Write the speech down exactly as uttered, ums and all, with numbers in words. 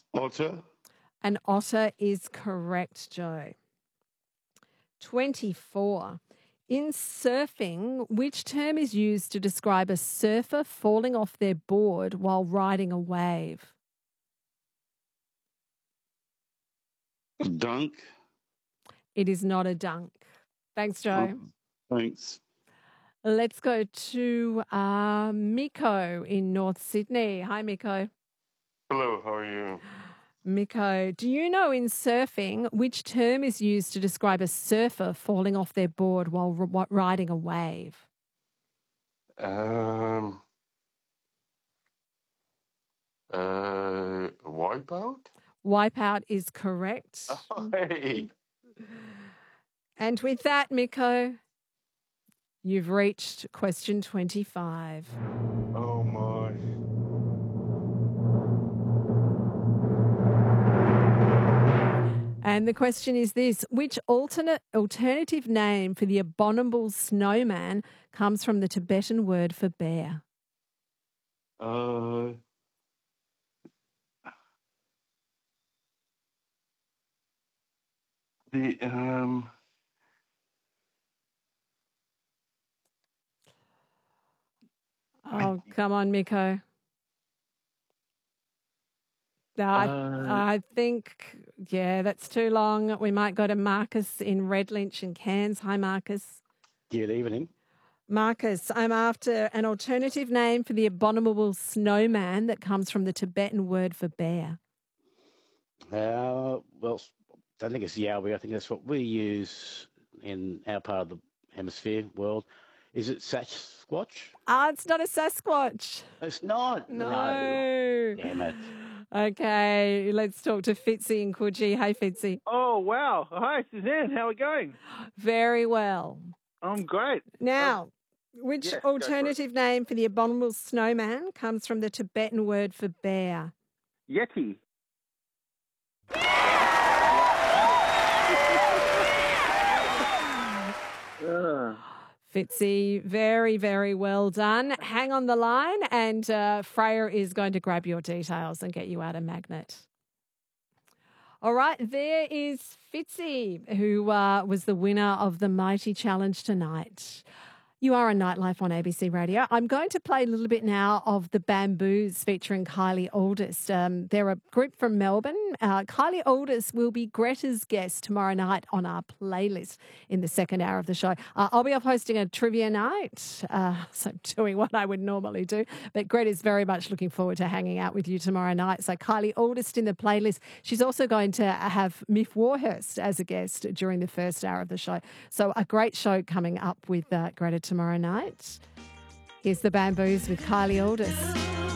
Otter. An otter is correct, Joe. twenty-four. In surfing, which term is used to describe a surfer falling off their board while riding a wave? Dunk. It is not a dunk. Thanks, Joe. Oh, thanks. Let's go to uh, Miko in North Sydney. Hi, Miko. Hello, how are you? Miko, do you know in surfing which term is used to describe a surfer falling off their board while r- riding a wave? Um, uh, Wipeout? Wipeout is correct. Oh, hey. And with that, Miko, you've reached question twenty-five. Oh, my. And the question is this: which alternate alternative name for the abominable snowman comes from the Tibetan word for bear? Uh, the um. Oh, come on, Miko. No, I, Uh, I think, yeah, that's too long. We might go to Marcus in Redlynch and Cairns. Hi, Marcus. Good evening. Marcus, I'm after an alternative name for the abominable snowman that comes from the Tibetan word for bear. Uh, well, I think it's Yowie. I think that's what we use in our part of the hemisphere world. Is it Sasquatch? Ah, it's not a Sasquatch. It's not. No. Damn it. Okay, let's talk to Fitzy in Coogee. Hey, Fitzy. Oh, wow. Hi, Suzanne. How are we going? Very well. I'm great. Now, which yes, go for it. alternative name for the abominable snowman comes from the Tibetan word for bear? Yeti. Uh, Fitzy, very, very well done. Hang on the line and uh, Freya is going to grab your details and get you out a magnet. All right, there is Fitzy, who uh, was the winner of the Mighty Challenge tonight. You are on Nightlife on A B C Radio. I'm going to play a little bit now of the Bamboos featuring Kylie Aldis. Um, they're a group from Melbourne. Uh, Kylie Aldis will be Greta's guest tomorrow night on our playlist in the second hour of the show. Uh, I'll be off hosting a trivia night, uh, so doing what I would normally do. But Greta's very much looking forward to hanging out with you tomorrow night. So Kylie Aldis in the playlist. She's also going to have Miff Warhurst as a guest during the first hour of the show. So a great show coming up with uh, Greta tomorrow night. Here's the Bamboos with Kylie Aldis.